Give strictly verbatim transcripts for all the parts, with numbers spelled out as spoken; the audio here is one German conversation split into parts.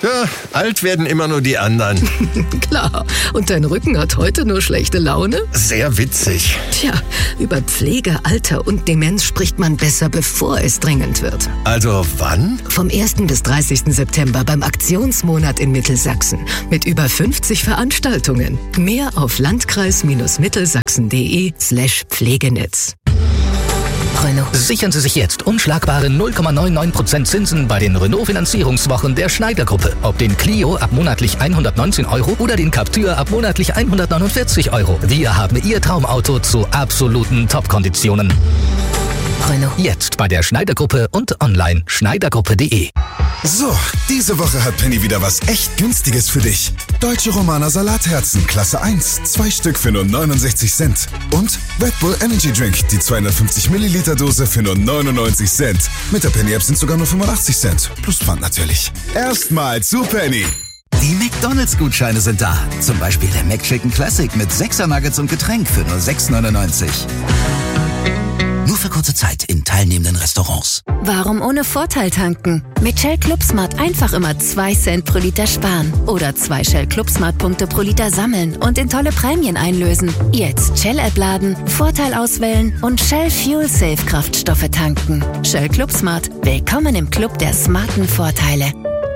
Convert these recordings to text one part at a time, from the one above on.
Ja, alt werden immer nur die anderen. Klar. Und dein Rücken hat heute nur schlechte Laune? Sehr witzig. Tja, über Pflege, Alter und Demenz spricht man besser, bevor es dringend wird. Also wann? Vom ersten bis dreißigsten September beim Aktionsmonat in Mittelsachsen. Mit über fünfzig Veranstaltungen. Mehr auf landkreis-mittelsachsen.de slash Pflegenetz. Renault. Sichern Sie sich jetzt unschlagbare null Komma neunundneunzig Prozent Zinsen bei den Renault-Finanzierungswochen der Schneider-Gruppe. Ob den Clio ab monatlich hundertneunzehn Euro oder den Captur ab monatlich hundertneunundvierzig Euro. Wir haben Ihr Traumauto zu absoluten Top-Konditionen. Renault. Jetzt bei der Schneider-Gruppe und online schneidergruppe punkt de. So, diese Woche hat Penny wieder was echt Günstiges für dich. Deutsche Romaner Salatherzen, Klasse eins, zwei Stück für nur neunundsechzig Cent. Und Red Bull Energy Drink, die zweihundertfünfzig Milliliter Dose für nur neunundneunzig Cent. Mit der Penny-App sind sogar nur fünfundachtzig Cent. Plus Pfand natürlich. Erstmal zu Penny. Die McDonalds-Gutscheine sind da. Zum Beispiel der McChicken Classic mit sechser Nuggets und Getränk für nur sechs neunundneunzig. Nur für kurze Zeit in teilnehmenden Restaurants. Warum ohne Vorteil tanken? Mit Shell Club Smart einfach immer zwei Cent pro Liter sparen. Oder zwei Shell Club Smart Punkte pro Liter sammeln und in tolle Prämien einlösen. Jetzt Shell-App laden, Vorteil auswählen und Shell Fuel Safe Kraftstoffe tanken. Shell Club Smart. Willkommen im Club der smarten Vorteile.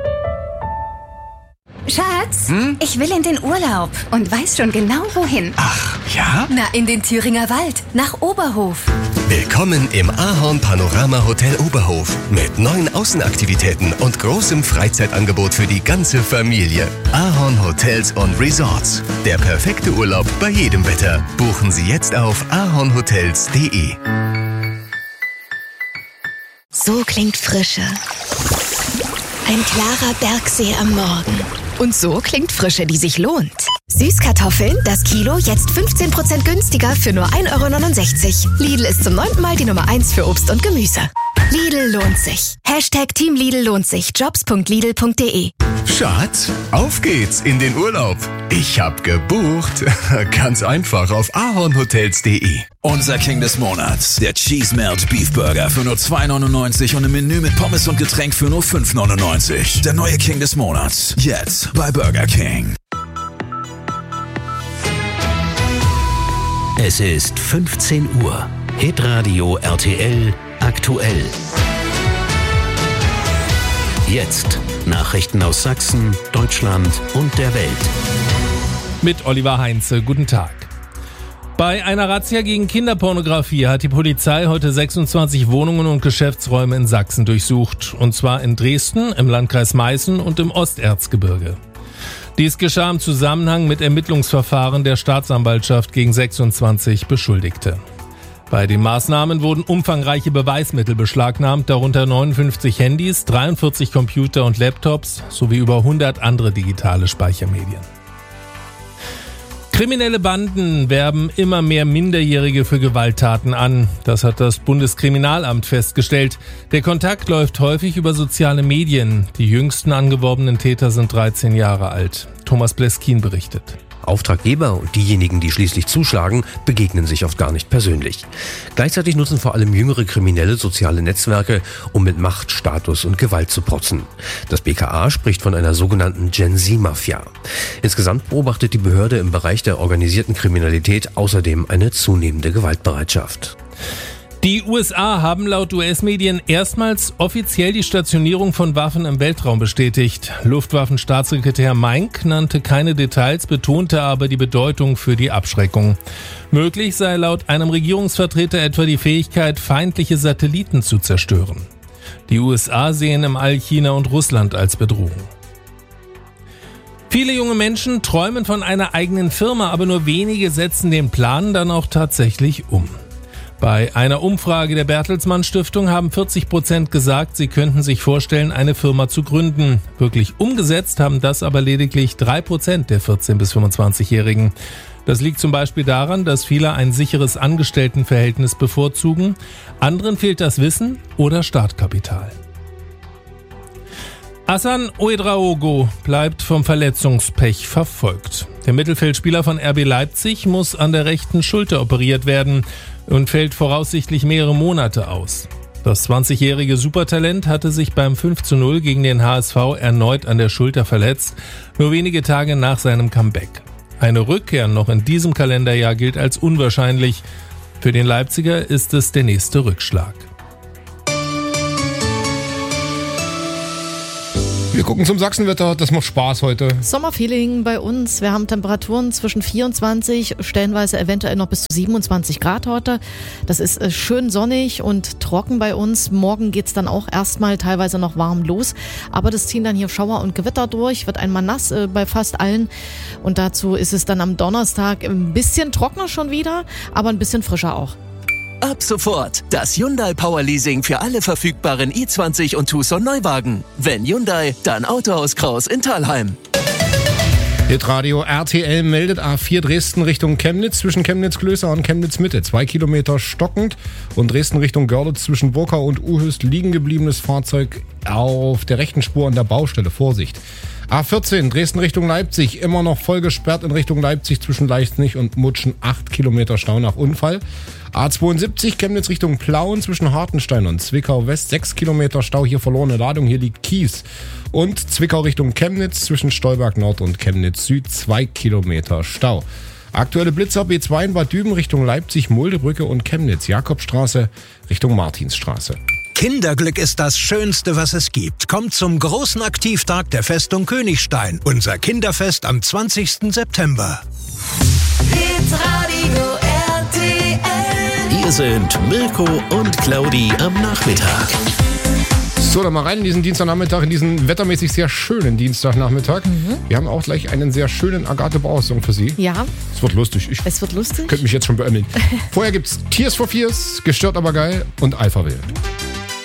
Schatz, hm? Ich will in den Urlaub und weiß schon genau wohin. Ach, ja? Na, in den Thüringer Wald, nach Oberhof. Willkommen im Ahorn Panorama Hotel Oberhof mit neuen Außenaktivitäten und großem Freizeitangebot für die ganze Familie. Ahorn Hotels und Resorts. Der perfekte Urlaub bei jedem Wetter. Buchen Sie jetzt auf ahornhotels punkt de. So klingt Frische. Ein klarer Bergsee am Morgen. Und so klingt Frische, die sich lohnt. Süßkartoffeln, das Kilo, jetzt fünfzehn Prozent günstiger für nur ein Euro neunundsechzig. Lidl ist zum neunten Mal die Nummer eins für Obst und Gemüse. Lidl lohnt sich. Hashtag Team Lidl lohnt sich. jobs punkt lidl punkt de. Schatz, auf geht's in den Urlaub. Ich hab gebucht. Ganz einfach auf ahornhotels punkt de. Unser King des Monats, der Cheese Melt Beef Burger für nur zwei neunundneunzig und im Menü mit Pommes und Getränk für nur fünf neunundneunzig. Der neue King des Monats, jetzt bei Burger King. Es ist fünfzehn Uhr. Hitradio R T L aktuell. Jetzt Nachrichten aus Sachsen, Deutschland und der Welt. Mit Oliver Heinze, guten Tag. Bei einer Razzia gegen Kinderpornografie hat die Polizei heute sechsundzwanzig Wohnungen und Geschäftsräume in Sachsen durchsucht. Und zwar in Dresden, im Landkreis Meißen und im Osterzgebirge. Dies geschah im Zusammenhang mit Ermittlungsverfahren der Staatsanwaltschaft gegen sechsundzwanzig Beschuldigte. Bei den Maßnahmen wurden umfangreiche Beweismittel beschlagnahmt, darunter neunundfünfzig Handys, dreiundvierzig Computer und Laptops sowie über hundert andere digitale Speichermedien. Kriminelle Banden werben immer mehr Minderjährige für Gewalttaten an. Das hat das Bundeskriminalamt festgestellt. Der Kontakt läuft häufig über soziale Medien. Die jüngsten angeworbenen Täter sind dreizehn Jahre alt. Thomas Bleskin berichtet. Auftraggeber und diejenigen, die schließlich zuschlagen, begegnen sich oft gar nicht persönlich. Gleichzeitig nutzen vor allem jüngere Kriminelle soziale Netzwerke, um mit Macht, Status und Gewalt zu protzen. Das B K A spricht von einer sogenannten Gen-Z-Mafia. Insgesamt beobachtet die Behörde im Bereich der organisierten Kriminalität außerdem eine zunehmende Gewaltbereitschaft. Die U S A haben laut U S-Medien erstmals offiziell die Stationierung von Waffen im Weltraum bestätigt. Luftwaffenstaatssekretär Meink nannte keine Details, betonte aber die Bedeutung für die Abschreckung. Möglich sei laut einem Regierungsvertreter etwa die Fähigkeit, feindliche Satelliten zu zerstören. Die U S A sehen im All China und Russland als Bedrohung. Viele junge Menschen träumen von einer eigenen Firma, aber nur wenige setzen den Plan dann auch tatsächlich um. Bei einer Umfrage der Bertelsmann Stiftung haben vierzig Prozent gesagt, sie könnten sich vorstellen, eine Firma zu gründen. Wirklich umgesetzt haben das aber lediglich drei Prozent der vierzehn- bis fünfundzwanzigjährigen. Das liegt zum Beispiel daran, dass viele ein sicheres Angestelltenverhältnis bevorzugen. Anderen fehlt das Wissen oder Startkapital. Hassan Ouedraogo bleibt vom Verletzungspech verfolgt. Der Mittelfeldspieler von R B Leipzig muss an der rechten Schulter operiert werden und fällt voraussichtlich mehrere Monate aus. Das zwanzigjährige Supertalent hatte sich beim fünf zu null gegen den H S V erneut an der Schulter verletzt, nur wenige Tage nach seinem Comeback. Eine Rückkehr noch in diesem Kalenderjahr gilt als unwahrscheinlich. Für den Leipziger ist es der nächste Rückschlag. Wir gucken zum Sachsenwetter, das macht Spaß heute. Sommerfeeling bei uns. Wir haben Temperaturen zwischen vierundzwanzig, stellenweise eventuell noch bis zu siebenundzwanzig Grad heute. Das ist schön sonnig und trocken bei uns. Morgen geht's dann auch erstmal teilweise noch warm los. Aber das ziehen dann hier Schauer und Gewitter durch, wird einmal nass äh, bei fast allen. Und dazu ist es dann am Donnerstag ein bisschen trockener schon wieder, aber ein bisschen frischer auch. Ab sofort das Hyundai Power Leasing für alle verfügbaren i zwanzig und Tucson Neuwagen. Wenn Hyundai, dann Autohaus Kraus in Thalheim. Hitradio R T L meldet A vier Dresden Richtung Chemnitz zwischen Chemnitz-Klößer und Chemnitz-Mitte. Zwei Kilometer stockend und Dresden Richtung Görlitz zwischen Burkau und Uhöst liegen gebliebenes Fahrzeug auf der rechten Spur an der Baustelle. Vorsicht. A vierzehn Dresden Richtung Leipzig, immer noch voll gesperrt in Richtung Leipzig zwischen Leichtnich und Mutschen. acht Kilometer Stau nach Unfall. A zweiundsiebzig Chemnitz Richtung Plauen zwischen Hartenstein und Zwickau West. sechs Kilometer Stau, hier verlorene Ladung, hier liegt Kies. Und Zwickau Richtung Chemnitz zwischen Stolberg Nord und Chemnitz Süd. zwei Kilometer Stau. Aktuelle Blitzer B zwei in Bad Düben Richtung Leipzig, Muldebrücke und Chemnitz. Jakobstraße Richtung Martinsstraße. Kinderglück ist das Schönste, was es gibt. Kommt zum großen Aktivtag der Festung Königstein. Unser Kinderfest am zwanzigsten September. Hitradio R T L. Hier sind Mirko und Claudi am Nachmittag. So, dann mal rein in diesen Dienstagnachmittag, in diesen wettermäßig sehr schönen Dienstagnachmittag. Mhm. Wir haben auch gleich einen sehr schönen Agathe Bauer-Song für Sie. Ja. Es wird lustig. Ich es wird lustig. Könnte mich jetzt schon beömmeln. Vorher gibt's Tears for Fears, Gestört aber geil und Alphaville.